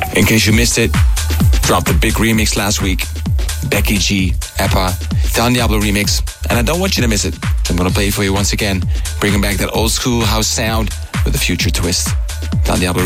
In case you missed it, dropped a big remix last week. Becky G, Epa, Don Diablo remix. And I don't want you to miss it. So I'm going to play it for you once again, bringing back that old school house sound with a future twist. Don Diablo